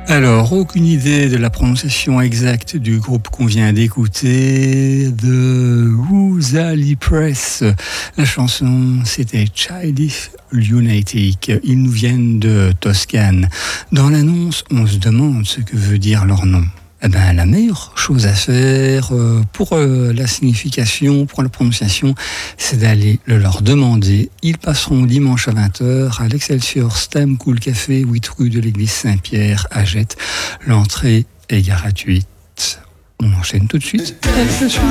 Alors, aucune idée de la prononciation exacte du groupe qu'on vient d'écouter, de Rosalie Press. La chanson, c'était Childish Lunatic. Ils nous viennent de Toscane. Dans l'annonce, on se demande ce que veut dire leur nom. Eh ben, la meilleure chose à faire pour la signification, pour la prononciation, c'est d'aller le leur demander. Ils passeront dimanche à 20h à l'Excelsior Stem Cool Café, 8 rue de l'église Saint-Pierre à Jette. L'entrée est gratuite. On enchaîne tout de suite avec la suite.